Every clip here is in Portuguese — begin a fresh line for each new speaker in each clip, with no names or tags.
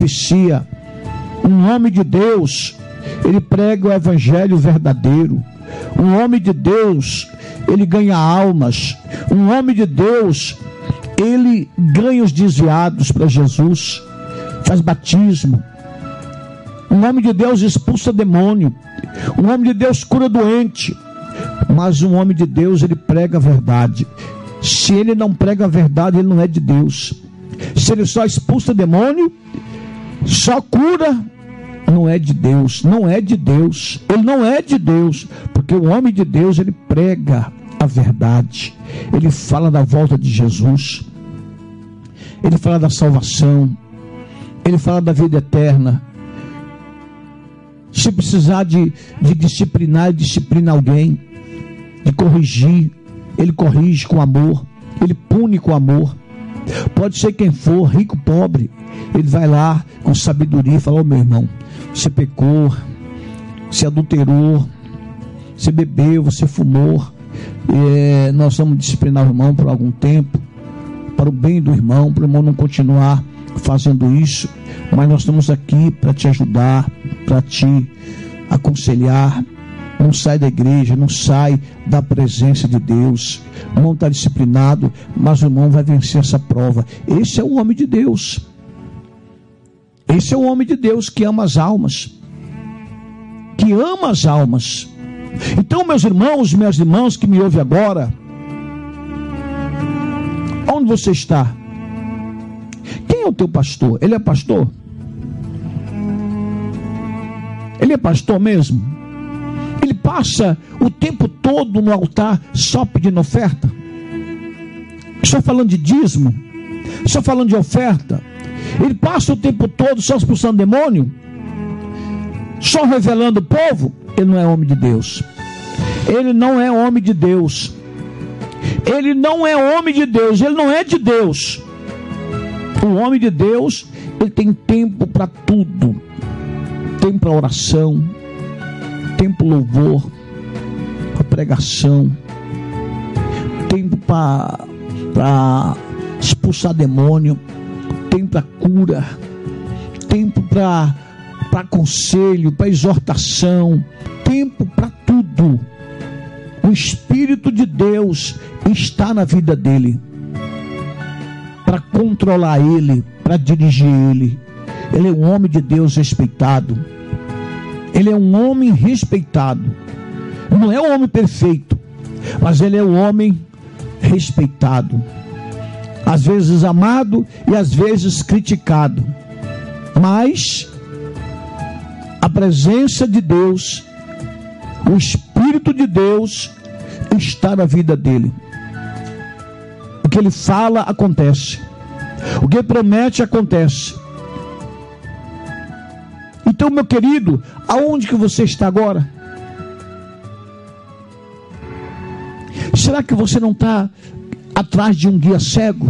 propicia. Um homem de Deus, ele prega o evangelho verdadeiro. Um homem de Deus, ele ganha almas. Um homem de Deus, ele ganha os desviados para Jesus, faz batismo. Um homem de Deus expulsa demônio. Um homem de Deus cura doente. Mas um homem de Deus, ele prega a verdade. Se ele não prega a verdade, ele não é de Deus. Se ele só expulsa demônio, só cura, não é de Deus. Não é de Deus. Ele não é de Deus. Porque o homem de Deus, ele prega a verdade. Ele fala da volta de Jesus. Ele fala da salvação. Ele fala da vida eterna. Se precisar de disciplinar, ele disciplina alguém. De corrigir, ele corrige com amor. Ele pune com amor. Pode ser quem for, rico, pobre, ele vai lá com sabedoria e fala: ô meu irmão, você pecou, você adulterou, você bebeu, você fumou, nós vamos disciplinar o irmão por algum tempo, para o bem do irmão, para o irmão não continuar fazendo isso, mas nós estamos aqui para te ajudar, para te aconselhar. Não sai da igreja, não sai da presença de Deus. O irmão está disciplinado, mas o irmão vai vencer essa prova. Esse é o homem de Deus. Esse é o homem de Deus que ama as almas. Que ama as almas. Então, meus irmãos, minhas irmãs que me ouvem agora, onde você está? Quem é o teu pastor? Ele é pastor? Ele é pastor mesmo? Ele passa o tempo todo no altar só pedindo oferta? Só falando de dízimo? Só falando de oferta? Ele passa o tempo todo só expulsando demônio? Só revelando o povo? Ele não é homem de Deus. Ele não é homem de Deus. Ele não é homem de Deus. Ele não é de Deus. O homem de Deus, ele tem tempo para tudo. Tempo para oração, tempo para louvor, para pregação, tempo para expulsar demônio, tempo para cura, tempo para conselho, para exortação, tempo para tudo. O Espírito de Deus está na vida dele, para controlar ele, para dirigir ele. Ele é um homem de Deus respeitado. Ele é um homem respeitado. Não é um homem perfeito, mas ele é um homem respeitado. Às vezes amado e às vezes criticado. Mas a presença de Deus, o Espírito de Deus está na vida dele. O que ele fala acontece. O que ele promete acontece. Então, meu querido, aonde que você está agora? Será que você não está atrás de um guia cego?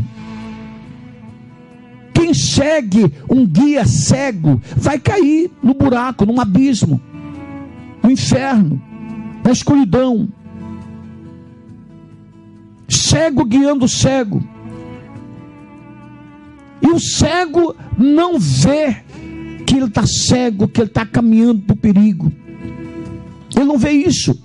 Quem segue um guia cego vai cair no buraco, num abismo, no inferno, na escuridão. Cego guiando cego. E o cego não vê que ele está cego, que ele está caminhando para o perigo. Ele não vê isso.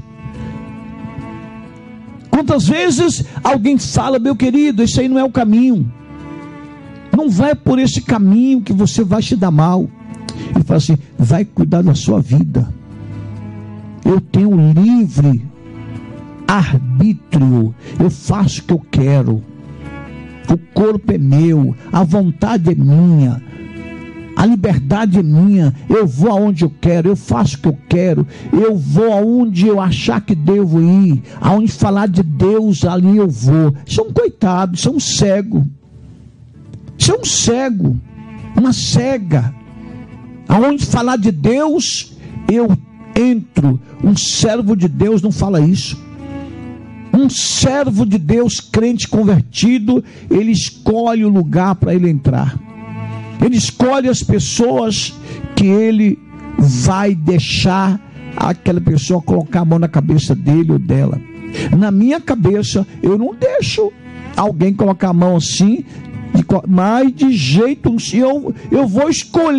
Quantas vezes alguém fala: meu querido, esse aí não é o caminho, não vai por esse caminho que você vai te dar mal. Ele fala assim: vai cuidar da sua vida. Eu tenho livre arbítrio, eu faço o que eu quero, o corpo é meu, a vontade é minha, a liberdade é minha, eu vou aonde eu quero, eu faço o que eu quero, eu vou aonde eu achar que devo ir, aonde falar de Deus, ali eu vou. Isso é um coitado, isso é um cego, isso é um cego, uma cega. Aonde falar de Deus, eu entro. Um servo de Deus não fala isso. Um servo de Deus, crente convertido, ele escolhe o lugar para ele entrar. Ele escolhe as pessoas que ele vai deixar aquela pessoa colocar a mão na cabeça dele ou dela. Na minha cabeça, eu não deixo alguém colocar a mão assim, mas de jeito, eu vou escolher